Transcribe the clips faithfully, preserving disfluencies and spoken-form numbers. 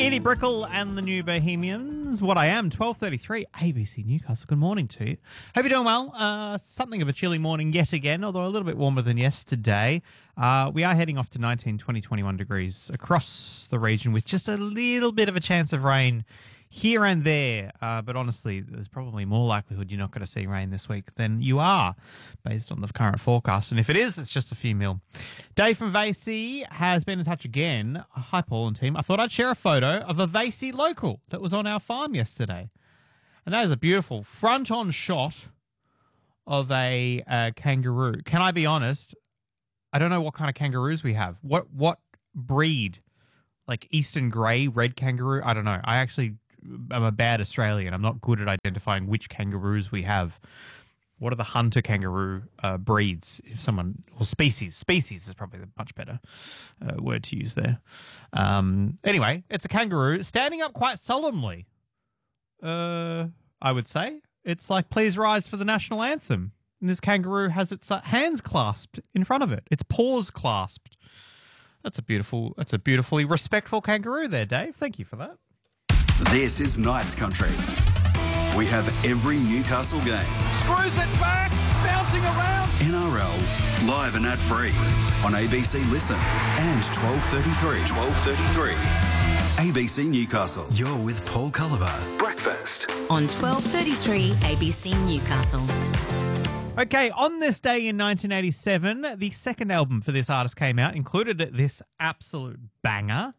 Edie Brickle and the New Bohemians. What I am, twelve thirty-three, A B C Newcastle. Good morning to you. Hope you're doing well. Uh, something of a chilly morning yet again, although a little bit warmer than yesterday. Uh, we are heading off to nineteen, twenty, twenty-one degrees across the region with just a little bit of a chance of rain here and there. Uh, but honestly, there's probably more likelihood you're not going to see rain this week than you are based on the current forecast. And if it is, it's just a few mil. Dave from Vasey has been in touch again. Hi, Paul and team. I thought I'd share a photo of a Vasey local that was on our farm yesterday. And that is a beautiful front-on shot of a uh, kangaroo. Can I be honest? I don't know what kind of kangaroos we have. What what breed? Like Eastern Grey, red kangaroo? I don't know. I actually am a bad Australian. I'm not good at identifying which kangaroos we have. What are the hunter kangaroo uh, breeds? If someone, or species. Species is probably the much better uh, word to use there. Um, anyway, it's a kangaroo standing up quite solemnly. Uh, I would say. It's like, please rise for the national anthem. And this kangaroo has its uh, hands clasped in front of it. Its paws clasped. That's a beautiful, that's a beautifully respectful kangaroo there, Dave. Thank you for that. This is Knights Country. We have every Newcastle game. Screws it back, bouncing around. N R L, live and ad-free on A B C Listen and twelve thirty-three. twelve thirty-three. A B C Newcastle. You're with Paul Culliver. Breakfast on twelve thirty-three A B C Newcastle. Okay, on this day in nineteen eighty-seven, the second album for this artist came out, included this absolute banger.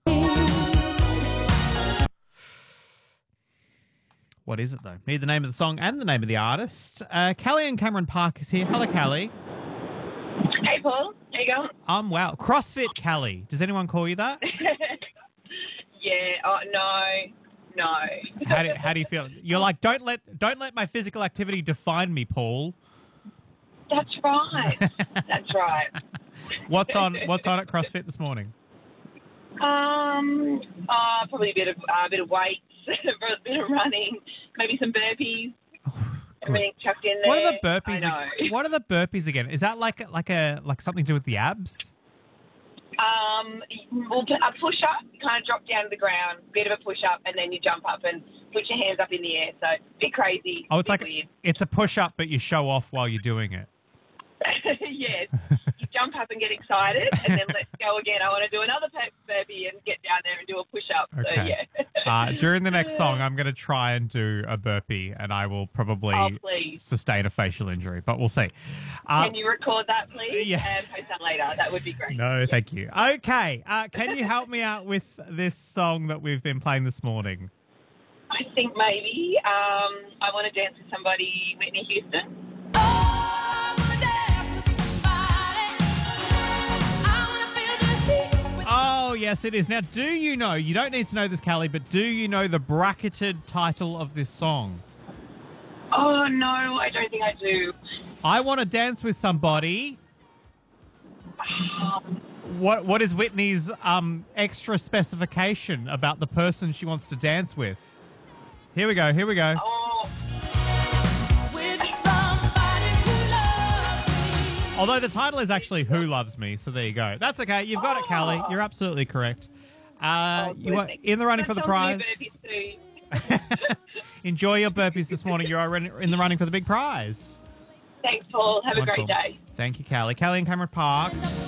What is it, though? Need the name of the song and the name of the artist. Uh, Callie and Cameron Park is here. Hello, Callie. Hey, Paul. How you going? Um, wow. CrossFit Callie. Does anyone call you that? Yeah. Oh, no. No. How do, how do you feel? You're like, don't let don't let my physical activity define me, Paul. That's right. That's right. What's on What's on at CrossFit this morning? Um, uh, probably a bit of uh, a bit of weights, a bit of running, maybe some burpees. Oh, everything chucked in there. What are the burpees? I know. What are the burpees again? Is that like like a like something to do with the abs? Um, well, a push up, you kind of drop down to the ground, bit of a push up, and then you jump up and put your hands up in the air. So a bit crazy. Oh, it's like weird. It's a push up, but you show off while you're doing it. Yes. You jump up and get excited, and then let's go again. I want to do another burpee and get down there and do a push-up. Okay. So, yeah. uh, during the next song, I'm going to try and do a burpee, and I will probably oh, please. sustain a facial injury, but we'll see. Uh, can you record that, please, yeah. and post that later? That would be great. No, yeah. thank you. Okay. Uh, can you help me out with this song that we've been playing this morning? I think maybe um, I Want to Dance with Somebody, Whitney Houston. Oh, yes, it is. Now, do you know, you don't need to know this, Callie, but do you know the bracketed title of this song? Oh, no, I don't think I do. I Want to Dance with Somebody. Um, what What is Whitney's um, extra specification about the person she wants to dance with? Here we go, here we go. Oh. Although the title is actually Who Loves Me, so there you go. That's okay. You've got oh. it, Callie. You're absolutely correct. Uh, Oh, you are in the running for the prize. Enjoy your burpees this morning. You are in the running for the big prize. Thanks, Paul. Have Wonderful. a great day. Thank you, Callie. Callie and Cameron Park.